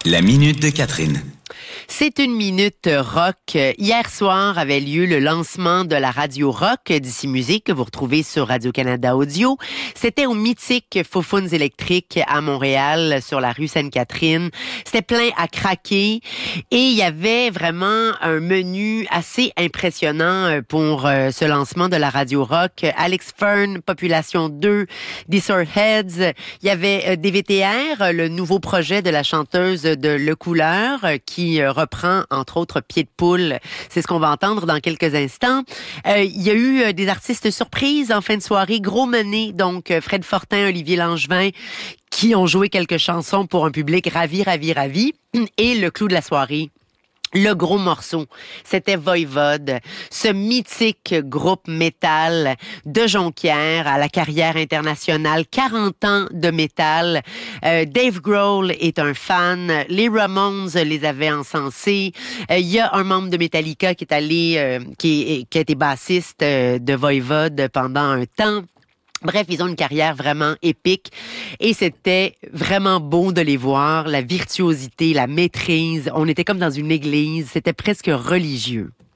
La minute de Catherine. C'est une minute rock. Hier soir avait lieu le lancement de la radio rock d'Ici Musique que vous retrouvez sur Radio-Canada Audio. C'était au mythique Faufounes électriques à Montréal, sur la rue Sainte-Catherine. C'était plein à craquer et il y avait vraiment un menu assez impressionnant pour ce lancement de la radio rock. Alex Fern, Population 2, Heads. Il y avait DVTR, le nouveau projet de la chanteuse de Le Couleur qui reprend, entre autres, Pied de poule. C'est ce qu'on va entendre dans quelques instants. Il y a eu des artistes surprises en fin de soirée. Gros mené, donc Fred Fortin, Olivier Langevin, qui ont joué quelques chansons pour un public ravi. Et le clou de la soirée, le gros morceau, c'était Voivode, ce mythique groupe métal de Jonquière à la carrière internationale, 40 ans de métal. Dave Grohl est un fan, les Ramones les avaient encensés. Il y a un membre de Metallica qui est allé, qui a été bassiste de Voivode pendant un temps. Bref, ils ont une carrière vraiment épique et c'était vraiment beau de les voir, la virtuosité, la maîtrise. On était comme dans une église, c'était presque religieux.